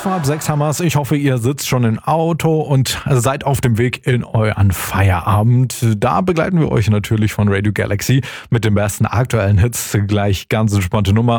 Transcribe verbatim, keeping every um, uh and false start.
Kurz vor halb sechs haben wir's. Ich hoffe, ihr sitzt schon im Auto und seid auf dem Weg in euren Feierabend. Da begleiten wir euch natürlich von Radio Galaxy mit den besten aktuellen Hits. Gleich ganz entspannte Nummer.